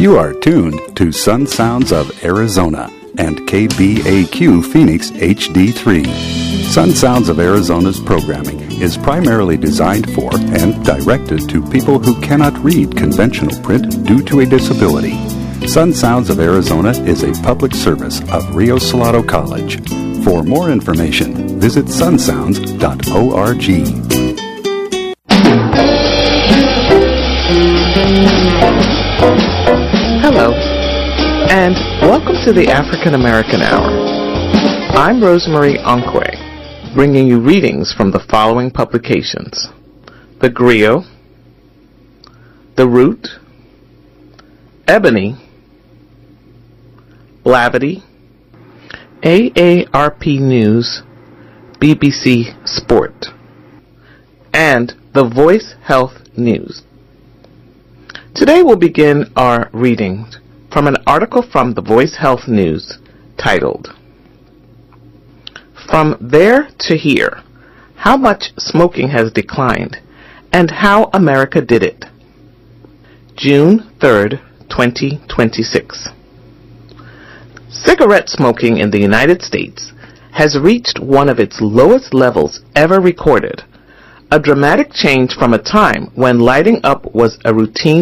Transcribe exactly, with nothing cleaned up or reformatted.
You are tuned to Sun Sounds of Arizona and K B A Q Phoenix H D three. Sun Sounds of Arizona's programming is primarily designed for and directed to people who cannot read conventional print due to a disability. Sun Sounds of Arizona is a public service of Rio Salado College. For more information, visit sun sounds dot org. Hello, and welcome to the African American Hour. I'm Rosemary Onkwe, bringing you readings from the following publications: The Griot, The Root, Ebony, Blavity, A A R P News, B B C Sport, and The Voice Health News. Today we'll begin our reading from an article from The Voice Health News titled, From There to Here, How Much Smoking Has Declined and How America Did It. June third, twenty twenty-six. Cigarette smoking in the United States has reached one of its lowest levels ever recorded, a dramatic change from a time when lighting up was a routine